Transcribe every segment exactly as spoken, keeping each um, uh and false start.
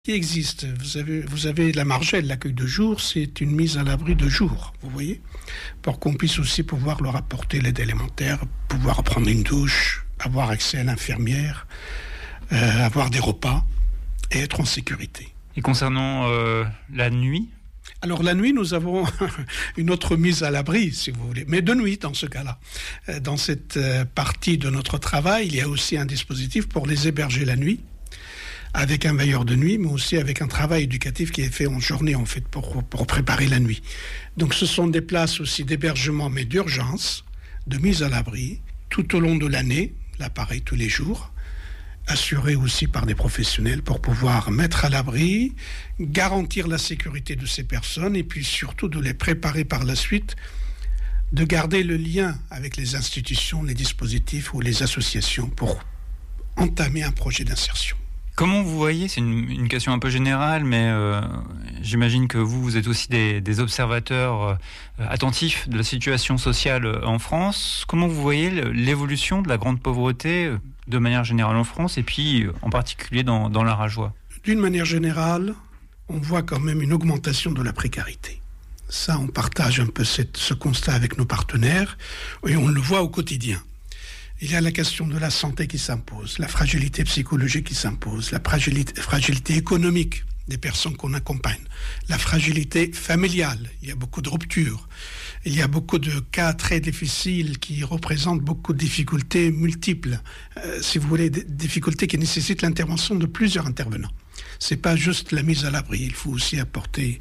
qui existe. Vous avez, vous avez la Margelle, l'accueil de jour, c'est une mise à l'abri de jour, vous voyez, pour qu'on puisse aussi pouvoir leur apporter l'aide élémentaire, pouvoir prendre une douche, avoir accès à l'infirmière, euh, avoir des repas et être en sécurité. Et concernant euh, la nuit ? Alors la nuit, nous avons une autre mise à l'abri, si vous voulez, mais de nuit dans ce cas-là. Dans cette partie de notre travail, il y a aussi un dispositif pour les héberger la nuit, avec un veilleur de nuit, mais aussi avec un travail éducatif qui est fait en journée, en fait, pour, pour préparer la nuit. Donc ce sont des places aussi d'hébergement, mais d'urgence, de mise à l'abri, tout au long de l'année, là pareil, tous les jours, assurés aussi par des professionnels pour pouvoir mettre à l'abri, garantir la sécurité de ces personnes et puis surtout de les préparer par la suite, de garder le lien avec les institutions, les dispositifs ou les associations pour entamer un projet d'insertion. Comment vous voyez, c'est une, une question un peu générale, mais euh, j'imagine que vous, vous êtes aussi des, des observateurs euh, attentifs de la situation sociale en France. Comment vous voyez l'évolution de la grande pauvreté euh, de manière générale en France et puis euh, en particulier dans, dans la Rajoie ? D'une manière générale, on voit quand même une augmentation de la précarité. Ça, on partage un peu cette, ce constat avec nos partenaires et on le voit au quotidien. Il y a la question de la santé qui s'impose, la fragilité psychologique qui s'impose, la fragilité, fragilité économique des personnes qu'on accompagne, la fragilité familiale, il y a beaucoup de ruptures, il y a beaucoup de cas très difficiles qui représentent beaucoup de difficultés multiples, euh, si vous voulez, des difficultés qui nécessitent l'intervention de plusieurs intervenants. C'est pas juste la mise à l'abri, il faut aussi apporter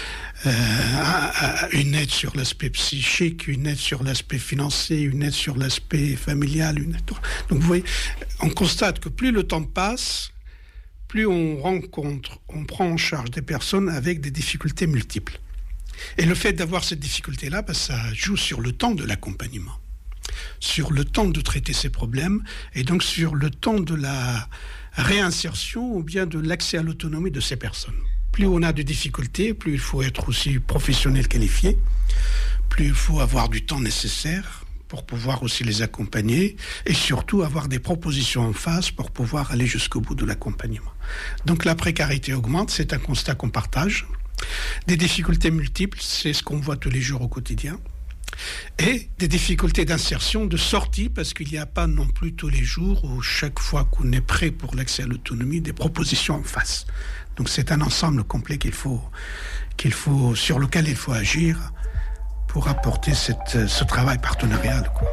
Euh, une aide sur l'aspect psychique, une aide sur l'aspect financier, une aide sur l'aspect familial. Une aide... Donc vous voyez, on constate que plus le temps passe, plus on rencontre, on prend en charge des personnes avec des difficultés multiples. Et le fait d'avoir cette difficulté-là, ben, ça joue sur le temps de l'accompagnement, sur le temps de traiter ces problèmes, et donc sur le temps de la réinsertion ou bien de l'accès à l'autonomie de ces personnes. Plus on a de difficultés, plus il faut être aussi professionnel qualifié, plus il faut avoir du temps nécessaire pour pouvoir aussi les accompagner et surtout avoir des propositions en face pour pouvoir aller jusqu'au bout de l'accompagnement. Donc la précarité augmente, c'est un constat qu'on partage. Des difficultés multiples, c'est ce qu'on voit tous les jours au quotidien. Et des difficultés d'insertion, de sortie, parce qu'il n'y a pas non plus tous les jours ou chaque fois qu'on est prêt pour l'accès à l'autonomie, des propositions en face. Donc c'est un ensemble complet qu'il faut, qu'il faut, sur lequel il faut agir pour apporter cette, ce travail partenarial, quoi.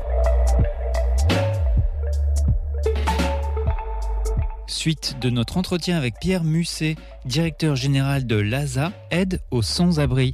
Suite de notre entretien avec Pierre Musset, directeur général de l'A S A, aide aux sans-abri.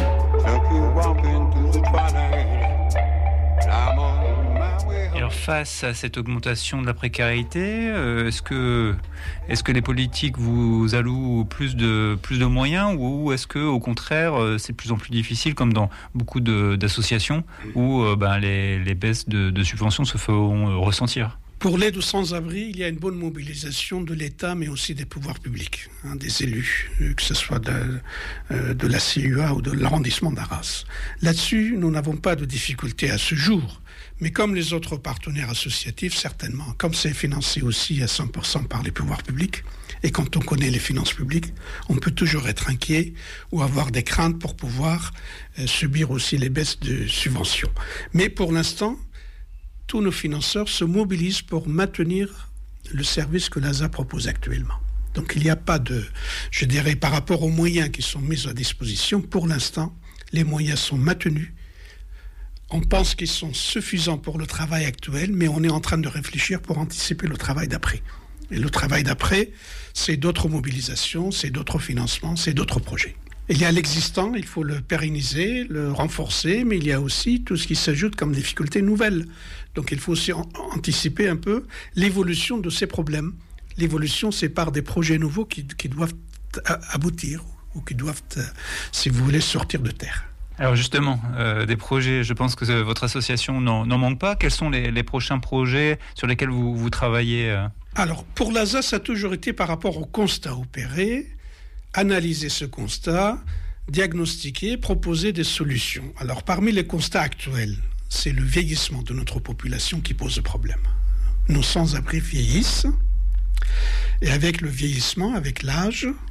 Alors face à cette augmentation de la précarité, euh, est-ce que, est-ce que les politiques vous allouent plus de, plus de moyens ou est-ce que au contraire c'est de plus en plus difficile comme dans beaucoup de, d'associations où euh, ben, les, les baisses de, de subventions se font euh, ressentir ? Pour l'aide aux sans-abri, il y a une bonne mobilisation de l'État, mais aussi des pouvoirs publics, hein, des élus, que ce soit de, euh, de la C U A ou de l'arrondissement d'Arras. Là-dessus, nous n'avons pas de difficulté à ce jour, mais comme les autres partenaires associatifs, certainement, comme c'est financé aussi à cent pour cent par les pouvoirs publics, et quand on connaît les finances publiques, on peut toujours être inquiet ou avoir des craintes pour pouvoir euh, subir aussi les baisses de subventions. Mais pour l'instant, tous nos financeurs se mobilisent pour maintenir le service que l'A S A propose actuellement. Donc il n'y a pas de, je dirais, par rapport aux moyens qui sont mis à disposition, pour l'instant, les moyens sont maintenus. On pense qu'ils sont suffisants pour le travail actuel, mais on est en train de réfléchir pour anticiper le travail d'après. Et le travail d'après, c'est d'autres mobilisations, c'est d'autres financements, c'est d'autres projets. Il y a l'existant, il faut le pérenniser, le renforcer, mais il y a aussi tout ce qui s'ajoute comme difficultés nouvelles. Donc il faut aussi an- anticiper un peu l'évolution de ces problèmes. L'évolution, c'est par des projets nouveaux qui, qui doivent aboutir ou qui doivent, si vous voulez, sortir de terre. Alors justement, euh, des projets, je pense que votre association n'en, n'en manque pas. Quels sont les, les prochains projets sur lesquels vous, vous travaillez euh... Alors, pour l'A S A, ça a toujours été par rapport au constat opéré, analyser ce constat, diagnostiquer, proposer des solutions. Alors, parmi les constats actuels, c'est le vieillissement de notre population qui pose problème. Nos sans-abri vieillissent, et avec le vieillissement, avec l'âge,